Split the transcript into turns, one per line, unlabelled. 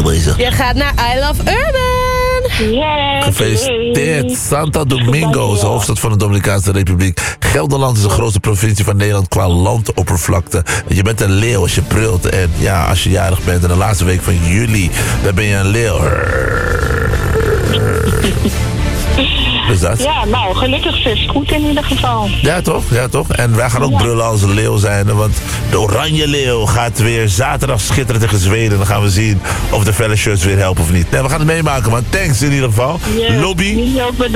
bezig.
Je gaat naar I Love Urban.
Yes.
Gefeliciteerd. Santo Domingo is de hoofdstad van de Dominicaanse Republiek. Gelderland is de grootste provincie van Nederland qua landoppervlakte. Je bent een leeuw als je brult. En ja, als je jarig bent in de laatste week van juli, dan ben je een leeuw. Dus dat.
Ja, nou, gelukkig is het goed in ieder geval.
Ja, toch? Ja, toch? En wij gaan ook brullen als een leeuw zijn. Want de Oranje Leeuw gaat weer zaterdag schitteren tegen Zweden. Dan gaan we zien of de felle shirts weer helpen of niet. Nee, we gaan het meemaken, man. Thanks in ieder geval.
Yes.
Lobby.
Jullie ook bedankt.